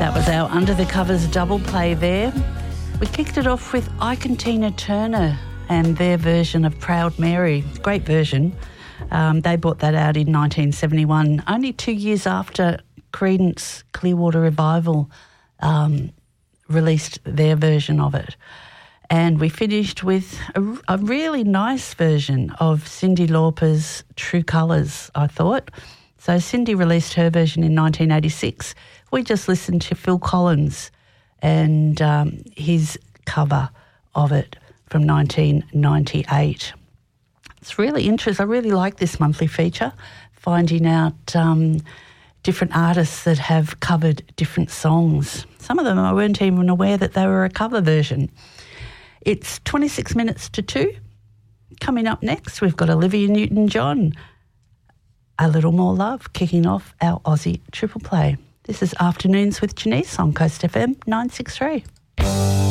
That was our Under the Covers double play there. We kicked it off with Ike and Tina Turner and their version of Proud Mary. Great version. They brought that out in 1971, only 2 years after Creedence Clearwater Revival released their version of it. And we finished with a really nice version of Cyndi Lauper's True Colours, I thought. So Cyndi released her version in 1986. We just listened to Phil Collins and his cover of it from 1998. It's really interesting. I really like this monthly feature, finding out different artists that have covered different songs. Some of them I weren't even aware that they were a cover version. It's 26 minutes to 2. Coming up next, we've got Olivia Newton-John. A Little More Love, kicking off our Aussie Triple Play. This is Afternoons with Janice on Coast FM 963.